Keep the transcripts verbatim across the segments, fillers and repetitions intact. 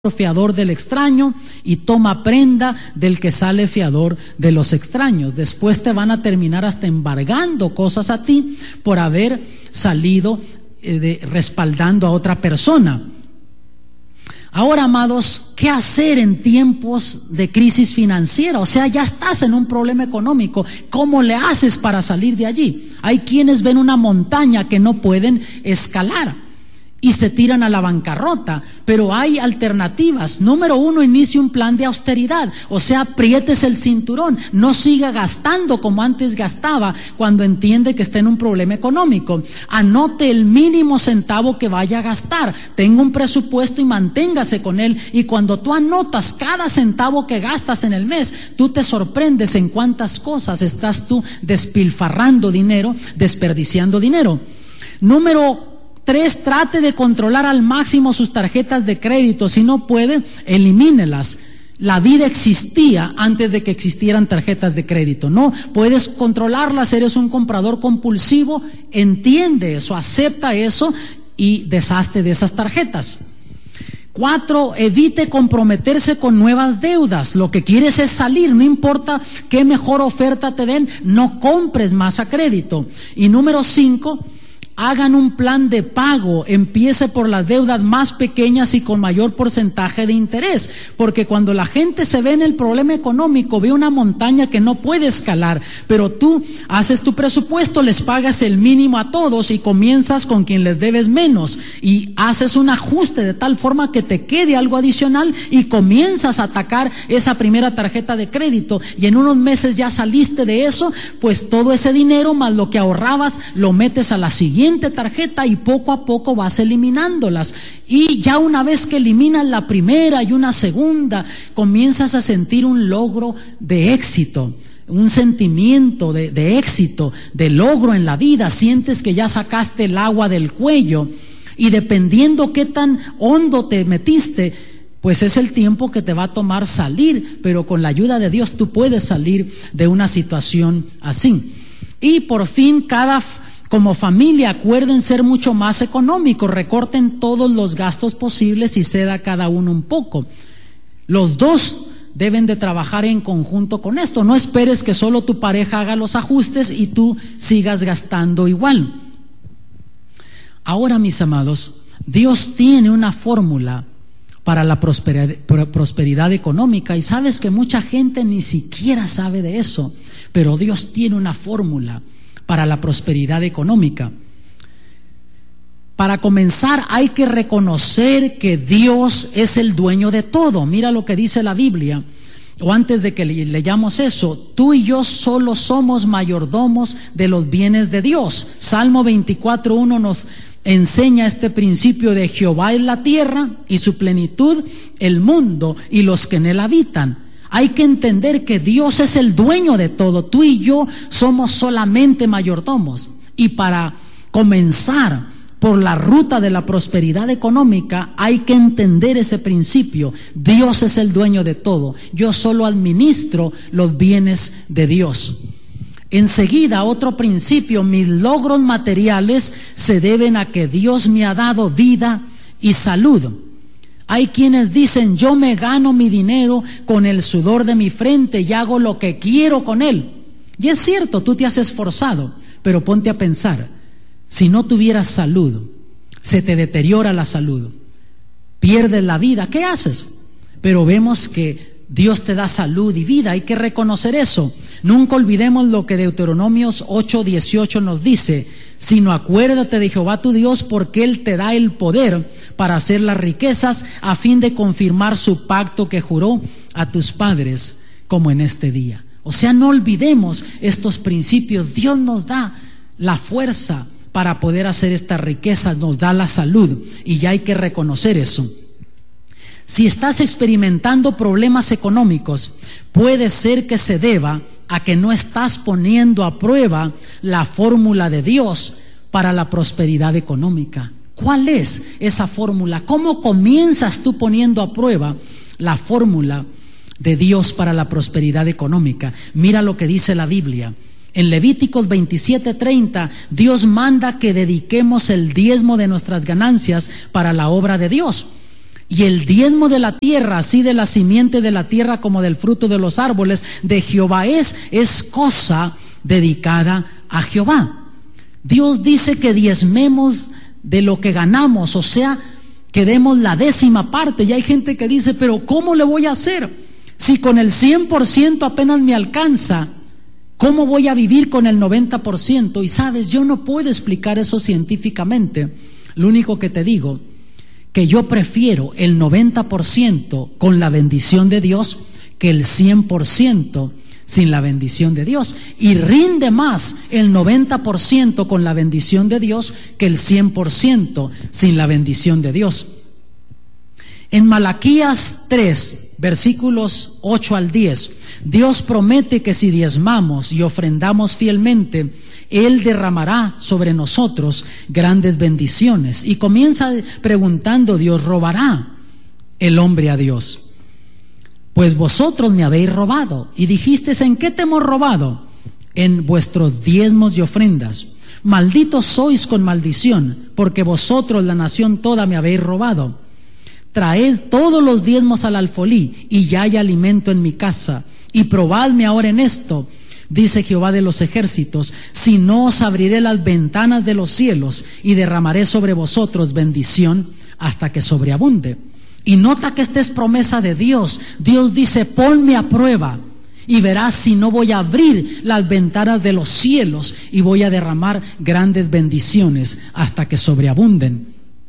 fiador del extraño y toma prenda del que sale fiador de los extraños. Después te van a terminar hasta embargando cosas a ti por haber salido eh, de, respaldando a otra persona. Ahora, amados, ¿qué hacer en tiempos de crisis financiera? O sea, ya estás en un problema económico. ¿Cómo le haces para salir de allí? Hay quienes ven una montaña que no pueden escalar y se tiran a la bancarrota, pero hay alternativas. Número uno, inicie un plan de austeridad, o sea, apriétese el cinturón, no siga gastando como antes gastaba cuando entiende que está en un problema económico. Anote el mínimo centavo que vaya a gastar, tenga un presupuesto y manténgase con él, y cuando tú anotas cada centavo que gastas en el mes, tú te sorprendes en cuántas cosas estás tú despilfarrando dinero, desperdiciando dinero. Número Tres, trate de controlar al máximo sus tarjetas de crédito. Si no puede, elimínelas. La vida existía antes de que existieran tarjetas de crédito. No puedes controlarlas, eres un comprador compulsivo. Entiende eso, acepta eso y deshazte de esas tarjetas. Cuatro, evite comprometerse con nuevas deudas. Lo que quieres es salir, no importa qué mejor oferta te den, no compres más a crédito. Y número cinco, hagan un plan de pago, empiece por las deudas más pequeñas y con mayor porcentaje de interés, porque cuando la gente se ve en el problema económico, ve una montaña que no puede escalar, pero tú haces tu presupuesto, les pagas el mínimo a todos y comienzas con quien les debes menos y haces un ajuste de tal forma que te quede algo adicional y comienzas a atacar esa primera tarjeta de crédito y en unos meses ya saliste de eso, pues todo ese dinero más lo que ahorrabas lo metes a la siguiente tarjeta y poco a poco vas eliminándolas, y ya una vez que eliminas la primera y una segunda, comienzas a sentir un logro de éxito, un sentimiento de, de éxito, de logro en la vida. Sientes que ya sacaste el agua del cuello, y dependiendo qué tan hondo te metiste, pues es el tiempo que te va a tomar salir, pero con la ayuda de Dios tú puedes salir de una situación así. Y por fin, cada Como familia, acuerden ser mucho más económicos, recorten todos los gastos posibles y ceda a cada uno un poco. Los dos deben de trabajar en conjunto con esto. No esperes que solo tu pareja haga los ajustes y tú sigas gastando igual. Ahora, mis amados, Dios tiene una fórmula para la prosperidad, prosperidad económica, y sabes que mucha gente ni siquiera sabe de eso, pero Dios tiene una fórmula para la prosperidad económica. Para comenzar, hay que reconocer que Dios es el dueño de todo. Mira lo que dice la Biblia, o antes de que le leyamos eso: tú y yo solo somos mayordomos de los bienes de Dios. Salmo veinticuatro uno nos enseña este principio de Jehová es la tierra y su plenitud, el mundo y los que en él habitan. Hay que entender que Dios es el dueño de todo. Tú y yo somos solamente mayordomos. Y para comenzar por la ruta de la prosperidad económica, hay que entender ese principio. Dios es el dueño de todo. Yo solo administro los bienes de Dios. Enseguida, otro principio: mis logros materiales se deben a que Dios me ha dado vida y salud. Hay quienes dicen: yo me gano mi dinero con el sudor de mi frente y hago lo que quiero con él. Y es cierto, tú te has esforzado, pero ponte a pensar, si no tuvieras salud, se te deteriora la salud, pierdes la vida, ¿qué haces? Pero vemos que Dios te da salud y vida, hay que reconocer eso. Nunca olvidemos lo que Deuteronomios ocho dieciocho nos dice: sino acuérdate de Jehová tu Dios, porque Él te da el poder para hacer las riquezas, a fin de confirmar su pacto que juró a tus padres, como en este día. O sea, no olvidemos estos principios. Dios nos da la fuerza para poder hacer estas riquezas, nos da la salud, y ya hay que reconocer eso. Si estás experimentando problemas económicos, puede ser que se deba a que no estás poniendo a prueba la fórmula de Dios para la prosperidad económica. ¿Cuál es esa fórmula? ¿Cómo comienzas tú poniendo a prueba la fórmula de Dios para la prosperidad económica? Mira lo que dice la Biblia. En Levíticos veintisiete treinta, Dios manda que dediquemos el diezmo de nuestras ganancias para la obra de Dios. Y el diezmo de la tierra, así de la simiente de la tierra como del fruto de los árboles, de Jehová es, es cosa dedicada a Jehová. Dios dice que diezmemos de lo que ganamos, o sea, que demos la décima parte. Y hay gente que dice, pero ¿cómo le voy a hacer? Si con el cien por ciento apenas me alcanza, ¿cómo voy a vivir con el noventa por ciento? Y sabes, yo no puedo explicar eso científicamente. Lo único que te digo, que yo prefiero el noventa por ciento con la bendición de Dios que el cien por ciento sin la bendición de Dios. Y rinde más el noventa por ciento con la bendición de Dios que el cien por ciento sin la bendición de Dios. En Malaquías tres, versículos ocho al diez, Dios promete que si diezmamos y ofrendamos fielmente, Él derramará sobre nosotros grandes bendiciones. Y comienza preguntando Dios, ¿robará el hombre a Dios? Pues vosotros me habéis robado. Y dijisteis, ¿en qué te hemos robado? En vuestros diezmos y ofrendas. Malditos sois con maldición, porque vosotros, la nación toda, me habéis robado. Traed todos los diezmos al alfolí, y ya hay alimento en mi casa. Y probadme ahora en esto, dice Jehová de los ejércitos, si no os abriré las ventanas de los cielos y derramaré sobre vosotros bendición hasta que sobreabunde. Y nota que esta es promesa de Dios. Dios dice, ponme a prueba y verás si no voy a abrir las ventanas de los cielos y voy a derramar grandes bendiciones hasta que sobreabunden.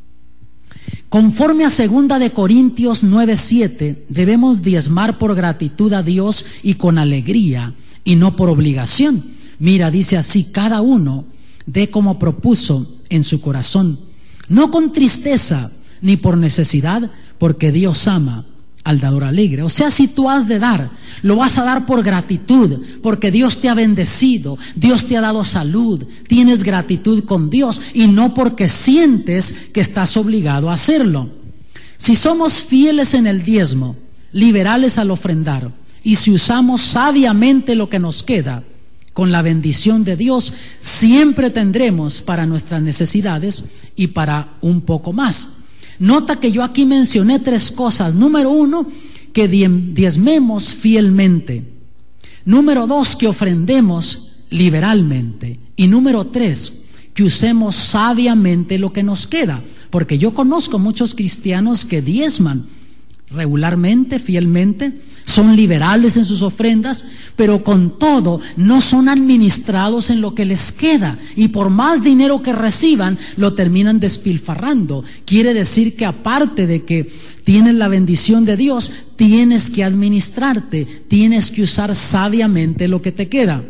Conforme a segunda de Corintios nueve siete, debemos diezmar por gratitud a Dios y con alegría, y no por obligación. Mira, dice así, cada uno dé como propuso en su corazón, no con tristeza ni por necesidad, porque Dios ama al dador alegre. O sea, si tú has de dar, lo vas a dar por gratitud, porque Dios te ha bendecido, Dios te ha dado salud, tienes gratitud con Dios, y no porque sientes que estás obligado a hacerlo. Si somos fieles en el diezmo, liberales al ofrendar, y si usamos sabiamente lo que nos queda, con la bendición de Dios, siempre tendremos para nuestras necesidades y para un poco más. Nota que yo aquí mencioné tres cosas. Número uno, que diezmemos fielmente. Número dos, que ofrendemos liberalmente. Y número tres, que usemos sabiamente lo que nos queda. Porque yo conozco muchos cristianos que diezman regularmente, fielmente, son liberales en sus ofrendas, pero con todo no son administrados en lo que les queda, y por más dinero que reciban lo terminan despilfarrando. Quiere decir que aparte de que tienes la bendición de Dios, tienes que administrarte, tienes que usar sabiamente lo que te queda.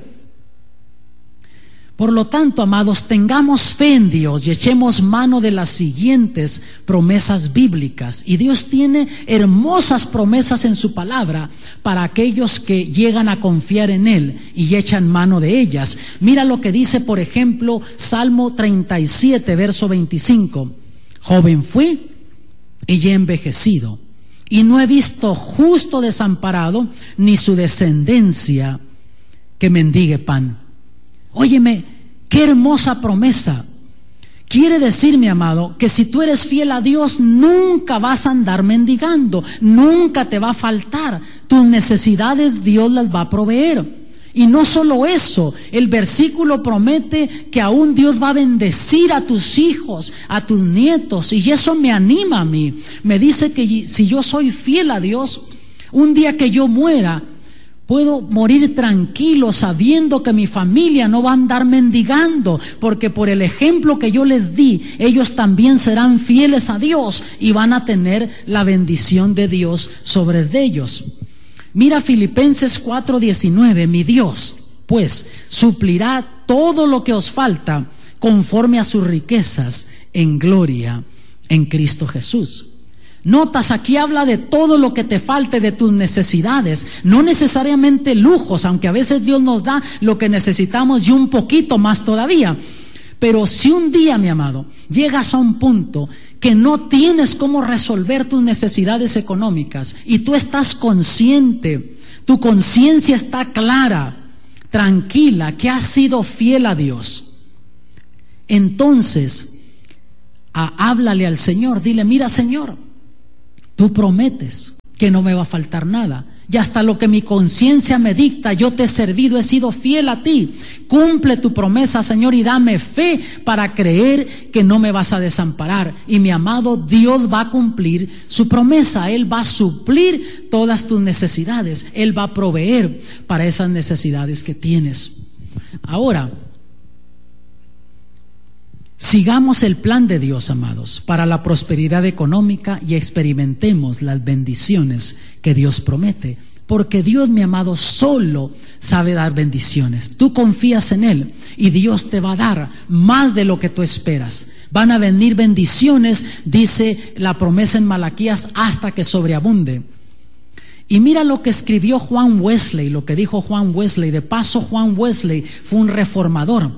Por lo tanto, amados, tengamos fe en Dios y echemos mano de las siguientes promesas bíblicas. Y Dios tiene hermosas promesas en su palabra para aquellos que llegan a confiar en Él y echan mano de ellas. Mira lo que dice, por ejemplo, Salmo treinta y siete, verso veinticinco. Joven fui y ya envejecido, y no he visto justo desamparado, ni su descendencia que mendigue pan. Óyeme, qué hermosa promesa. Quiere decir, mi amado, que si tú eres fiel a Dios, nunca vas a andar mendigando, nunca te va a faltar. Tus necesidades Dios las va a proveer. Y no solo eso, el versículo promete que aún Dios va a bendecir a tus hijos, a tus nietos, y eso me anima a mí. Me dice que si yo soy fiel a Dios, un día que yo muera, puedo morir tranquilo sabiendo que mi familia no va a andar mendigando, porque por el ejemplo que yo les di, ellos también serán fieles a Dios y van a tener la bendición de Dios sobre ellos. Mira Filipenses cuatro diecinueve, mi Dios, pues, suplirá todo lo que os falta conforme a sus riquezas en gloria en Cristo Jesús. Notas, aquí habla de todo lo que te falte, de tus necesidades, no necesariamente lujos, aunque a veces Dios nos da lo que necesitamos y un poquito más todavía. Pero si un día, mi amado, llegas a un punto que no tienes cómo resolver tus necesidades económicas y tú estás consciente, tu conciencia está clara, tranquila, que has sido fiel a Dios, entonces a, háblale al Señor, dile, mira Señor, tú prometes que no me va a faltar nada. Y hasta lo que mi conciencia me dicta, yo te he servido, he sido fiel a ti. Cumple tu promesa, Señor, y dame fe para creer que no me vas a desamparar. Y mi amado, Dios va a cumplir su promesa. Él va a suplir todas tus necesidades. Él va a proveer para esas necesidades que tienes. Ahora, sigamos el plan de Dios, amados, para la prosperidad económica y experimentemos las bendiciones que Dios promete. Porque Dios, mi amado, solo sabe dar bendiciones. Tú confías en Él y Dios te va a dar más de lo que tú esperas. Van a venir bendiciones, dice la promesa en Malaquías, hasta que sobreabunde. Y mira lo que escribió Juan Wesley, lo que dijo Juan Wesley. De paso, Juan Wesley fue un reformador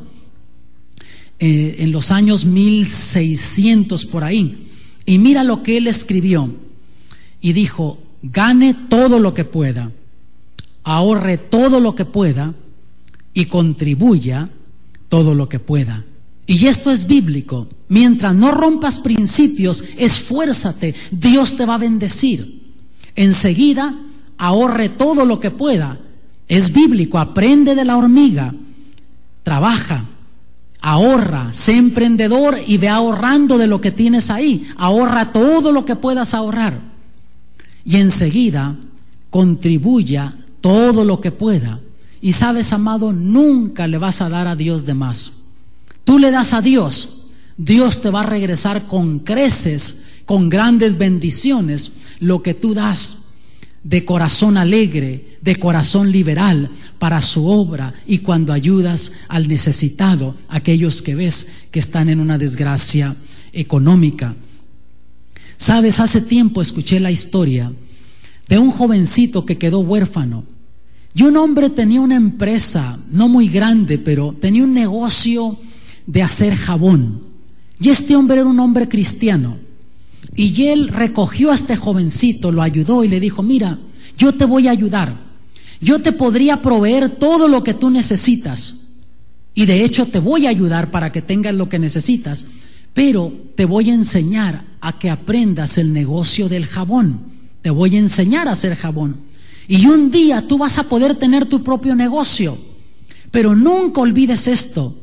eh, en los años mil seiscientos por ahí. Y mira lo que él escribió. Y dijo: gane todo lo que pueda, ahorre todo lo que pueda y contribuya todo lo que pueda. Y esto es bíblico. Mientras no rompas principios, esfuérzate, Dios te va a bendecir. Enseguida, ahorre todo lo que pueda. Es bíblico. Aprende de la hormiga, trabaja, ahorra, sé emprendedor y ve ahorrando de lo que tienes ahí. Ahorra todo lo que puedas ahorrar. Y enseguida contribuya todo lo que pueda. Y sabes, amado, nunca le vas a dar a Dios de más. Tú le das a Dios, Dios te va a regresar con creces, con grandes bendiciones, lo que tú das de corazón alegre, de corazón liberal para su obra, y cuando ayudas al necesitado, aquellos que ves que están en una desgracia económica. Sabes, hace tiempo escuché la historia de un jovencito que quedó huérfano, y un hombre tenía una empresa, no muy grande, pero tenía un negocio de hacer jabón, y este hombre era un hombre cristiano, y él recogió a este jovencito, lo ayudó y le dijo: mira, yo te voy a ayudar, yo te podría proveer todo lo que tú necesitas, y de hecho te voy a ayudar para que tengas lo que necesitas, pero te voy a enseñar a que aprendas el negocio del jabón. Te voy a enseñar a hacer jabón. Y un día tú vas a poder tener tu propio negocio. Pero nunca olvides esto.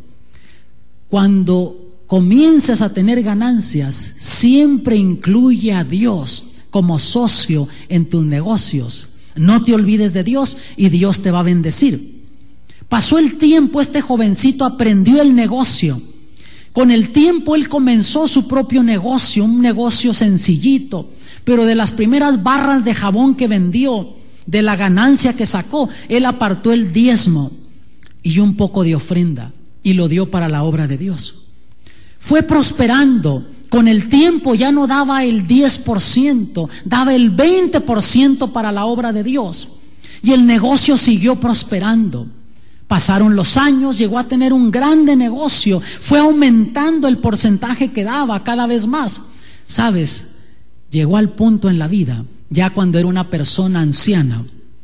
Cuando comiences a tener ganancias, siempre incluye a Dios como socio en tus negocios. No te olvides de Dios y Dios te va a bendecir. Pasó el tiempo, este jovencito aprendió el negocio. Con el tiempo él comenzó su propio negocio, un negocio sencillito, pero de las primeras barras de jabón que vendió, de la ganancia que sacó, él apartó el diezmo y un poco de ofrenda y lo dio para la obra de Dios. Fue prosperando. Con el tiempo ya no daba el diez por ciento, daba el veinte por ciento para la obra de Dios, y el negocio siguió prosperando. Pasaron los años, llegó a tener un grande negocio, fue aumentando el porcentaje que daba cada vez más. ¿Sabes? Llegó al punto en la vida, ya cuando era una persona anciana,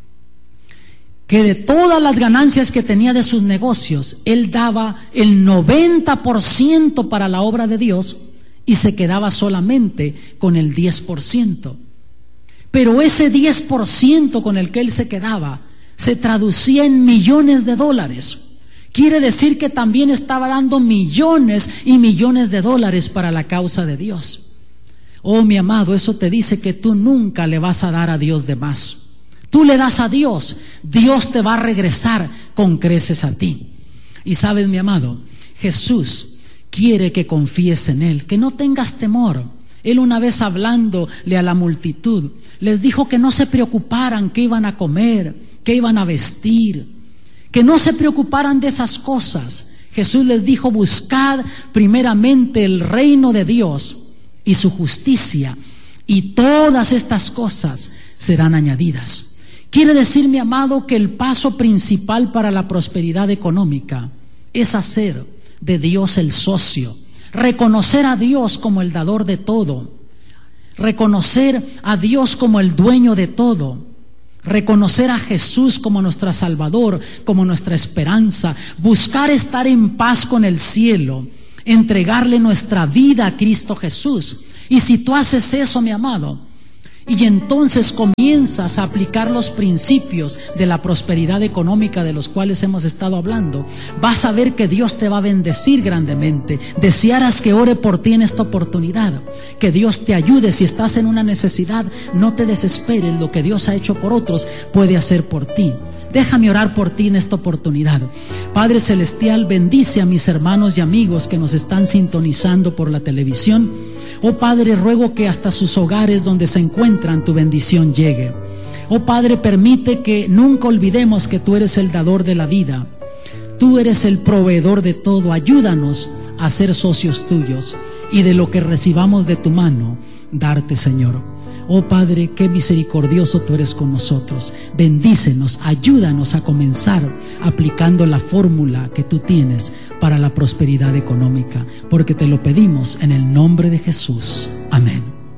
que de todas las ganancias que tenía de sus negocios, él daba el noventa por ciento para la obra de Dios y se quedaba solamente con el diez por ciento. Pero ese diez por ciento con el que él se quedaba se traducía en millones de dólares. Quiere decir que también estaba dando millones y millones de dólares para la causa de Dios. Oh, mi amado, eso te dice que tú nunca le vas a dar a Dios de más. Tú le das a Dios, Dios te va a regresar con creces a ti. Y sabes, mi amado, Jesús quiere que confíes en Él, que no tengas temor. Él, una vez hablándole a la multitud, les dijo que no se preocuparan qué iban a comer, qué iban a vestir, que no se preocuparan de esas cosas. Jesús les dijo: buscad primeramente el reino de Dios y su justicia, y todas estas cosas serán añadidas. Quiere decir, mi amado, que el paso principal para la prosperidad económica es hacer de Dios el socio, reconocer a Dios como el dador de todo, reconocer a Dios como el dueño de todo, reconocer a Jesús como nuestro Salvador, como nuestra esperanza, buscar estar en paz con el cielo, entregarle nuestra vida a Cristo Jesús. Y si tú haces eso, mi amado, Y entonces comienzas a aplicar los principios de la prosperidad económica de los cuales hemos estado hablando, vas a ver que Dios te va a bendecir grandemente. Desearas que ore por ti en esta oportunidad, que Dios te ayude. Si estás en una necesidad, no te desesperes. Lo que Dios ha hecho por otros puede hacer por ti. Déjame orar por ti en esta oportunidad. Padre Celestial, bendice a mis hermanos y amigos que nos están sintonizando por la televisión. Oh Padre, ruego que hasta sus hogares donde se encuentran tu bendición llegue. Oh Padre, permite que nunca olvidemos que tú eres el dador de la vida. Tú eres el proveedor de todo. Ayúdanos a ser socios tuyos y de lo que recibamos de tu mano, darte, Señor. Oh Padre, qué misericordioso tú eres con nosotros. Bendícenos, ayúdanos a comenzar aplicando la fórmula que tú tienes para la prosperidad económica, porque te lo pedimos en el nombre de Jesús. Amén.